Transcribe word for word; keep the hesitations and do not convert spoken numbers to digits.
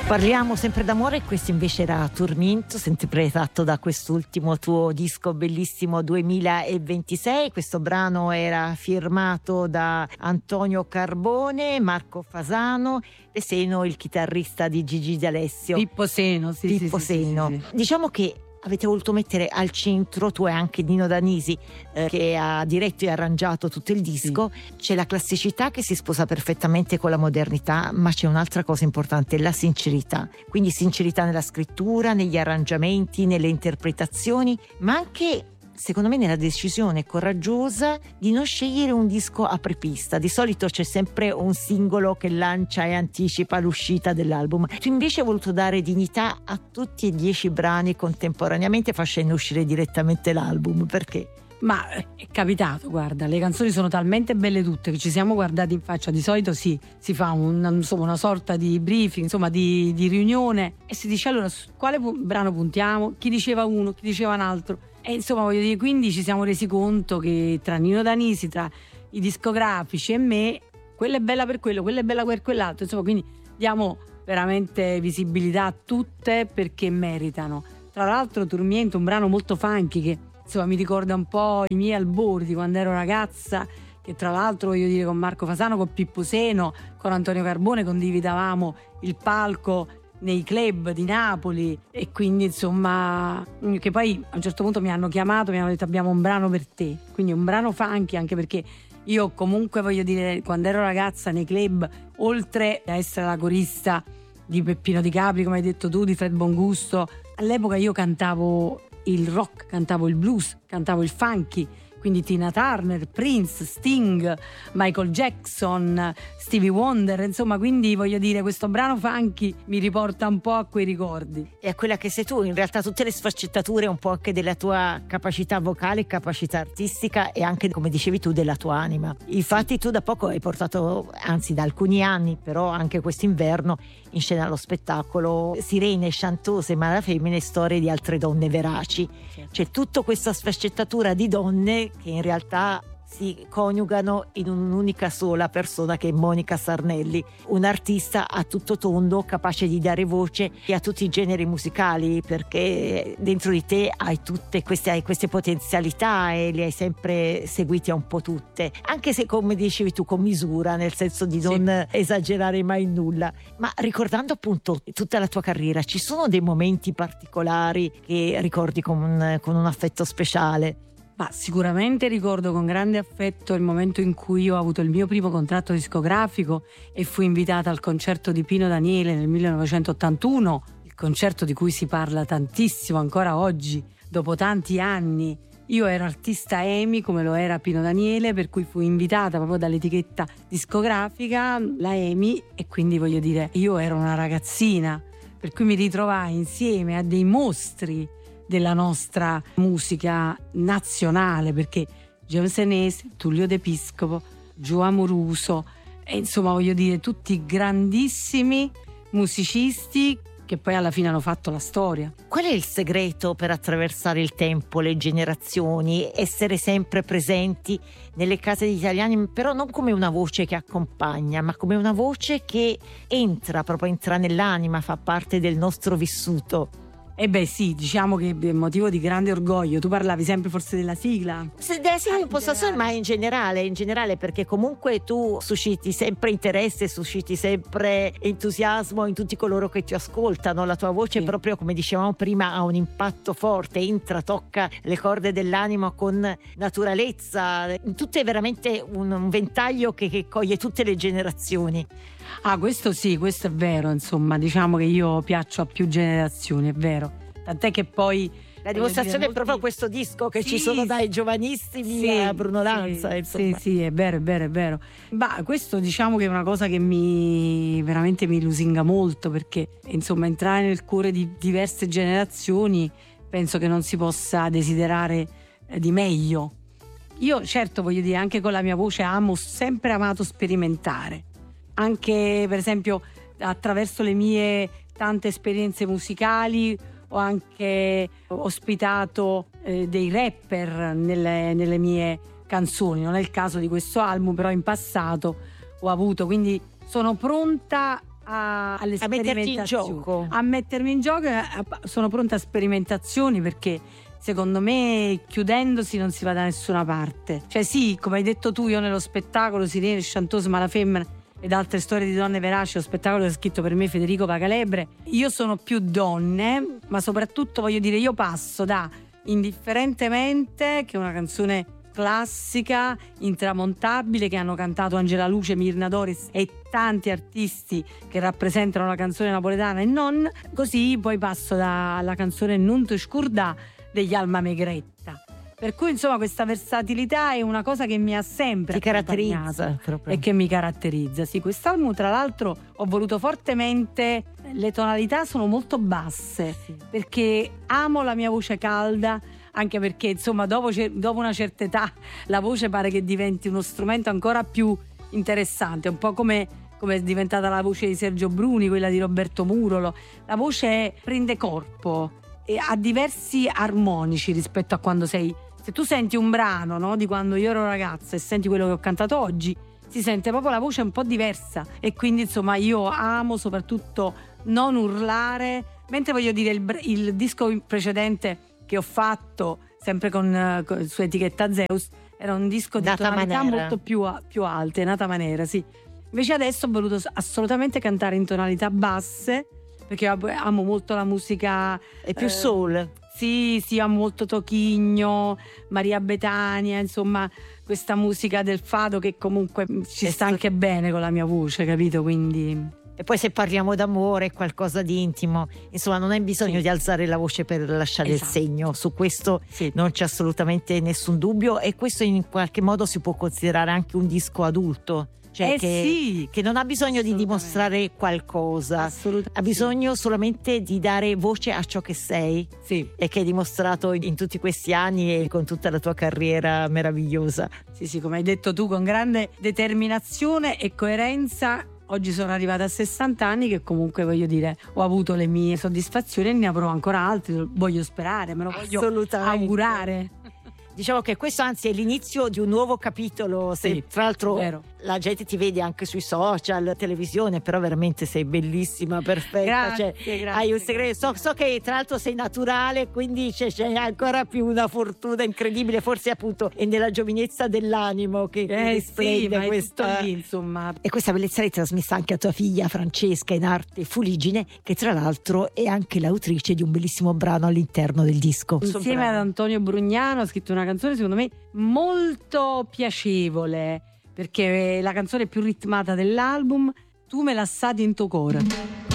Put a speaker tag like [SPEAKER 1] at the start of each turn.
[SPEAKER 1] Parliamo sempre d'amore, questo invece era Turminto, sempre tratto da quest'ultimo tuo disco bellissimo duemilaventisei. Questo brano era firmato da Antonio Carbone, Marco Fasano e Seno, il chitarrista di Gigi D'Alessio.
[SPEAKER 2] Pippo Seno, sì,
[SPEAKER 1] Pippo
[SPEAKER 2] sì,
[SPEAKER 1] Seno.
[SPEAKER 2] sì, sì, sì.
[SPEAKER 1] Diciamo che avete voluto mettere al centro, tu e anche Nino Danisi eh, che ha diretto e arrangiato tutto il disco, sì. C'è la classicità che si sposa perfettamente con la modernità, ma c'è un'altra cosa importante, la sincerità. Quindi sincerità nella scrittura, negli arrangiamenti, nelle interpretazioni, ma anche secondo me nella decisione coraggiosa di non scegliere un disco apripista. Di solito c'è sempre un singolo che lancia e anticipa l'uscita dell'album. Tu invece hai voluto dare dignità a tutti e dieci brani contemporaneamente, facendo uscire direttamente l'album. Perché?
[SPEAKER 2] Ma è capitato, guarda, le canzoni sono talmente belle tutte che ci siamo guardati in faccia. Di solito sì, si fa un, insomma, una sorta di briefing, insomma di, di riunione, e si dice allora su quale pu- brano puntiamo, chi diceva uno, chi diceva un altro. E insomma voglio dire, quindi ci siamo resi conto che tra Nino Danisi, tra i discografici e me, quella è bella per quello, quella è bella per quell'altro, insomma, quindi diamo veramente visibilità a tutte perché meritano. Tra l'altro Turmiento, un brano molto funky che insomma mi ricorda un po' i miei albori di quando ero ragazza, che tra l'altro voglio dire con Marco Fasano, con Pippo Seno, con Antonio Carbone condividavamo il palco nei club di Napoli, e quindi insomma che poi a un certo punto mi hanno chiamato, mi hanno detto abbiamo un brano per te, quindi un brano funky, anche perché io comunque voglio dire quando ero ragazza nei club, oltre a essere la corista di Peppino Di Capri, come hai detto tu, di Fred Bongusto, all'epoca io cantavo il rock, cantavo il blues, cantavo il funky, quindi Tina Turner, Prince, Sting, Michael Jackson, Stevie Wonder, insomma, quindi voglio dire questo brano funky mi riporta un po' a quei ricordi.
[SPEAKER 1] E a quella che sei tu, in realtà tutte le sfaccettature un po' anche della tua capacità vocale, capacità artistica e anche, come dicevi tu, della tua anima. Infatti tu da poco hai portato, anzi da alcuni anni, però anche quest'inverno, in scena lo spettacolo Sirene Chantose ma la femmine, storie di altre donne veraci. Certo. C'è tutta questa sfaccettatura di donne che in realtà si coniugano in un'unica sola persona, che è Monica Sarnelli, un'artista a tutto tondo, capace di dare voce a tutti i generi musicali, perché dentro di te hai tutte queste, hai queste potenzialità e le hai sempre seguite un po' tutte, anche se come dicevi tu con misura, nel senso di non sì. esagerare mai in nulla. Ma ricordando appunto tutta la tua carriera, ci sono dei momenti particolari che ricordi con un, con un affetto speciale?
[SPEAKER 2] Ma sicuramente ricordo con grande affetto il momento in cui io ho avuto il mio primo contratto discografico e fui invitata al concerto di Pino Daniele nel millenovecentottantuno, il concerto di cui si parla tantissimo ancora oggi, dopo tanti anni. Io ero artista EMI come lo era Pino Daniele, per cui fui invitata proprio dall'etichetta discografica, la EMI, e quindi voglio dire, io ero una ragazzina, per cui mi ritrovai insieme a dei mostri della nostra musica nazionale, perché Geo Senese, Tullio De Piscopo, Gio Amoruso, e insomma voglio dire tutti grandissimi musicisti che poi alla fine hanno fatto la storia.
[SPEAKER 1] Qual è il segreto per attraversare il tempo, le generazioni, essere sempre presenti nelle case degli italiani, però non come una voce che accompagna, ma come una voce che entra, proprio entra nell'anima, fa parte del nostro vissuto?
[SPEAKER 2] Eh beh sì, diciamo che è motivo di grande orgoglio. Tu parlavi sempre forse della sigla.
[SPEAKER 1] Se della sigla un po' so, ma in generale, in generale, perché comunque tu susciti sempre interesse, susciti sempre entusiasmo in tutti coloro che ti ascoltano. La tua voce, sì. proprio come dicevamo prima, ha un impatto forte, entra, tocca le corde dell'anima con naturalezza. Tutto è veramente un, un ventaglio che, che coglie tutte le generazioni.
[SPEAKER 2] Ah, questo sì, questo è vero, insomma, diciamo che io piaccio a più generazioni, è vero. Tant'è che poi
[SPEAKER 1] la dimostrazione molti... è proprio questo disco, che sì, ci sono dai giovanissimi sì, a Bruno Lanza,
[SPEAKER 2] sì,
[SPEAKER 1] insomma.
[SPEAKER 2] Sì, sì, è vero, è vero, è vero. Ma questo diciamo che è una cosa che mi veramente mi lusinga molto, perché insomma entrare nel cuore di diverse generazioni penso che non si possa desiderare di meglio. Io certo voglio dire, anche con la mia voce amo, sempre amato sperimentare. Anche per esempio attraverso le mie tante esperienze musicali ho anche ospitato eh, dei rapper nelle, nelle mie canzoni. Non è il caso di questo album, però in passato ho avuto, quindi sono pronta a, alle
[SPEAKER 1] a metterti in
[SPEAKER 2] sperimentazioni,
[SPEAKER 1] gioco.
[SPEAKER 2] a mettermi in gioco, a- sono pronta a sperimentazioni, perché secondo me chiudendosi non si va da nessuna parte. Cioè sì, come hai detto tu, io nello spettacolo Sirene, Chanteuse, Malafemmina ed altre storie di donne veraci, lo spettacolo che ha scritto per me Federico Pacalebre, io sono più donne, ma soprattutto voglio dire, io passo da Indifferentemente, che è una canzone classica, intramontabile, che hanno cantato Angela Luce, Mirna Doris e tanti artisti che rappresentano la canzone napoletana e non, così poi passo dalla canzone Non te scordà degli Alma Megretta. Per cui insomma questa versatilità è una cosa che mi ha sempre
[SPEAKER 1] Ti
[SPEAKER 2] accompagnato
[SPEAKER 1] caratterizza proprio.
[SPEAKER 2] e che mi caratterizza. Sì, quest'album tra l'altro ho voluto fortemente, le tonalità sono molto basse,
[SPEAKER 1] Sì.
[SPEAKER 2] perché amo la mia voce calda, anche perché insomma dopo, ce- dopo una certa età la voce pare che diventi uno strumento ancora più interessante, un po' come, come è diventata la voce di Sergio Bruni, quella di Roberto Murolo. La voce prende corpo e ha diversi armonici rispetto a quando sei. Se tu senti un brano, no, di quando io ero ragazza e senti quello che ho cantato oggi, si sente proprio la voce un po' diversa, e quindi insomma io amo soprattutto non urlare, mentre voglio dire il, br- il disco precedente che ho fatto sempre con, eh, con- su etichetta Zeus era un disco di
[SPEAKER 1] Nata
[SPEAKER 2] tonalità
[SPEAKER 1] Manera.
[SPEAKER 2] molto più, a- più alte, Nata Manera, sì. Invece adesso ho voluto s- assolutamente cantare in tonalità basse, perché io ab- amo molto la musica.
[SPEAKER 1] È più
[SPEAKER 2] eh,
[SPEAKER 1] soul.
[SPEAKER 2] Sì, sì, amo molto Tochigno, Maria Betania, insomma questa musica del fado che comunque ci
[SPEAKER 1] È
[SPEAKER 2] sta
[SPEAKER 1] sta-
[SPEAKER 2] anche bene con la mia voce, capito? Quindi
[SPEAKER 1] E poi se parliamo d'amore è qualcosa di intimo, insomma non hai bisogno
[SPEAKER 2] Sì.
[SPEAKER 1] di alzare la voce per lasciare
[SPEAKER 2] Esatto.
[SPEAKER 1] il segno, su questo
[SPEAKER 2] sì.
[SPEAKER 1] non c'è assolutamente nessun dubbio, e questo in qualche modo si può considerare anche un disco adulto, cioè
[SPEAKER 2] Eh
[SPEAKER 1] che,
[SPEAKER 2] sì,
[SPEAKER 1] che non ha bisogno di
[SPEAKER 2] assolutamente.
[SPEAKER 1] dimostrare qualcosa,
[SPEAKER 2] assolutamente.
[SPEAKER 1] ha bisogno solamente di dare voce a ciò che sei
[SPEAKER 2] Sì,
[SPEAKER 1] e che hai dimostrato in tutti questi anni e con tutta la tua carriera meravigliosa.
[SPEAKER 2] sì, sì, come hai detto tu, con grande determinazione e coerenza. Oggi sono arrivata a sessanta anni, che comunque voglio dire ho avuto le mie soddisfazioni e ne avrò ancora altre, voglio sperare, me lo voglio
[SPEAKER 1] Assolutamente.
[SPEAKER 2] augurare.
[SPEAKER 1] Diciamo che questo anzi è l'inizio di un nuovo capitolo, se
[SPEAKER 2] Sì,
[SPEAKER 1] tra l'altro
[SPEAKER 2] vero.
[SPEAKER 1] la gente ti vede anche sui social, televisione, però veramente sei bellissima, perfetta,
[SPEAKER 2] Grazie,
[SPEAKER 1] cioè,
[SPEAKER 2] grazie,
[SPEAKER 1] hai un segreto. So,
[SPEAKER 2] grazie.
[SPEAKER 1] so che tra l'altro sei naturale, quindi c'è, c'è ancora più una fortuna incredibile, forse appunto è nella giovinezza dell'animo che, che
[SPEAKER 2] Eh sì,
[SPEAKER 1] risplende
[SPEAKER 2] ma è
[SPEAKER 1] questa.
[SPEAKER 2] tutto lì, insomma.
[SPEAKER 1] E questa bellezza l'hai trasmessa anche a tua figlia Francesca in arte Fuligine, che tra l'altro è anche l'autrice di un bellissimo brano all'interno del disco.
[SPEAKER 2] Insieme ad Antonio Brugnano ha scritto una canzone secondo me molto piacevole, perché è la canzone più ritmata dell'album, Tu me la sa in tuo cuore.